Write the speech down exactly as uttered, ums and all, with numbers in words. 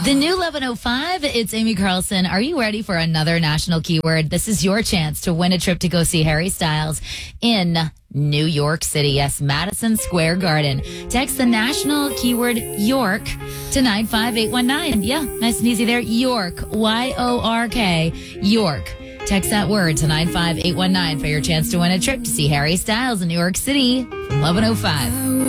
The new eleven oh five, it's Amy Carlson. Are you ready for another national keyword? This is your chance to win a trip to go see Harry Styles in New York City. Yes, Madison Square Garden. Text the national keyword York to nine five eight one nine. Yeah, nice and easy there. York, Y O R K, York. Text that word to nine five eight one nine for your chance to win a trip to see Harry Styles in New York City from eleven oh five.